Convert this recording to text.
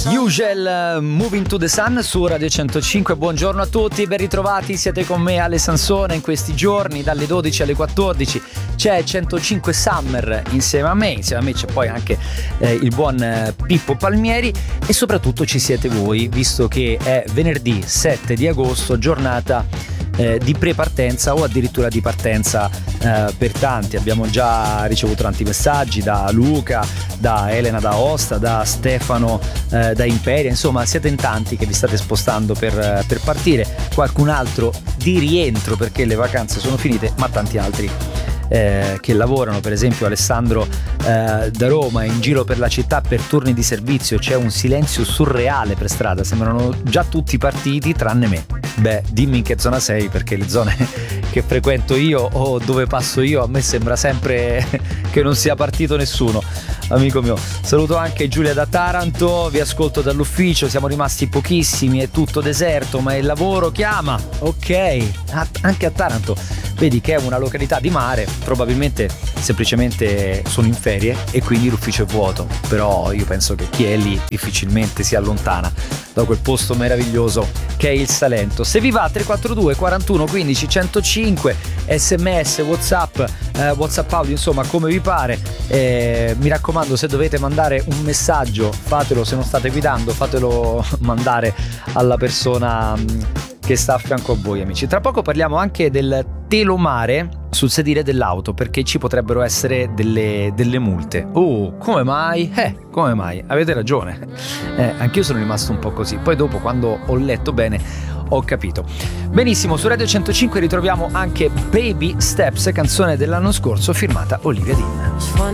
Usual, Moving to the Sun su Radio 105. Buongiorno a tutti, ben ritrovati, siete con me Ale Sansone in questi giorni dalle 12 alle 14. C'è 105 Summer insieme a me c'è poi anche il buon Pippo Palmieri e soprattutto ci siete voi, visto che è venerdì 7 di agosto, giornata di prepartenza o addirittura di partenza per tanti. Abbiamo già ricevuto tanti messaggi da Luca, da Elena da Aosta, da Stefano da Imperia, insomma siete in tanti che vi state spostando per partire, qualcun altro di rientro perché le vacanze sono finite, ma tanti altri che lavorano. Per esempio Alessandro da Roma è in giro per la città per turni di servizio, c'è un silenzio surreale per strada, sembrano già tutti partiti tranne me. Beh, dimmi in che zona sei, perché le zone che frequento io o dove passo io a me sembra sempre che non sia partito nessuno, amico mio. Saluto anche Giulia da Taranto, vi ascolto dall'ufficio, siamo rimasti pochissimi, è tutto deserto ma il lavoro chiama. Ok, anche a Taranto, vedi che è una località di mare, probabilmente semplicemente sono in ferie e quindi l'ufficio è vuoto, però io penso che chi è lì difficilmente si allontana da quel posto meraviglioso che è il Salento. Se vi va 342 41 15 105, sms, whatsapp audio, insomma come vi pare. Mi raccomando, se dovete mandare un messaggio fatelo, se non state guidando fatelo mandare alla persona che sta a fianco a voi, amici. Tra poco parliamo anche del telomare sul sedile dell'auto, perché ci potrebbero essere delle multe. Oh, come mai? Come mai? Avete ragione. Anch'io sono rimasto un po' così. Poi dopo, quando ho letto bene, ho capito. Benissimo, su Radio 105 ritroviamo anche Baby Steps, canzone dell'anno scorso firmata Olivia Dean.